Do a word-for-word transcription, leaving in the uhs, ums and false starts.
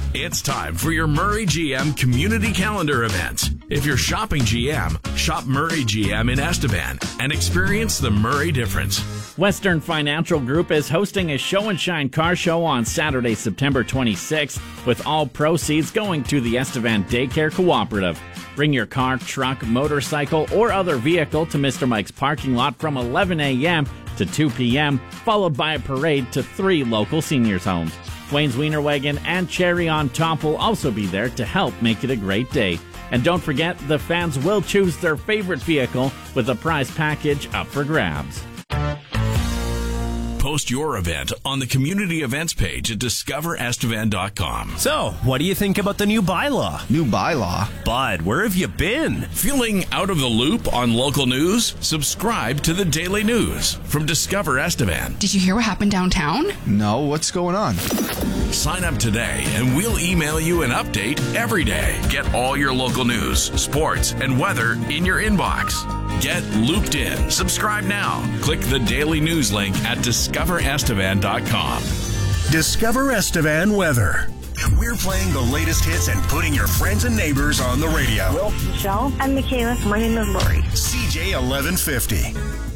It's time for your Murray G M community calendar events. If you're shopping G M, shop Murray G M in Estevan and experience the Murray difference. Western Financial Group is hosting a Show and Shine car show on Saturday, September twenty-sixth, with all proceeds going to the Estevan Daycare Cooperative. Bring your car, truck, motorcycle, or other vehicle to Mister Mike's parking lot from eleven a.m. to two p.m., followed by a parade to three local seniors' homes. Wayne's Wiener Wagon and Cherry on Top will also be there to help make it a great day. And don't forget, the fans will choose their favorite vehicle with a prize package up for grabs. Post your event on the community events page at discover estevan dot com. So, what do you think about the new bylaw? New bylaw? Bud, where have you been? Feeling out of the loop on local news? Subscribe to the Daily News from Discover Estevan. Did you hear what happened downtown? No, what's going on? Sign up today and we'll email you an update every day. Get all your local news, sports, and weather in your inbox. Get looped in. Subscribe now. Click the Daily News link at discover estevan dot com. Discover Estevan weather. We're playing the latest hits and putting your friends and neighbors on the radio. Will, Michelle, and Michaela. My name is Lori. C J eleven fifty.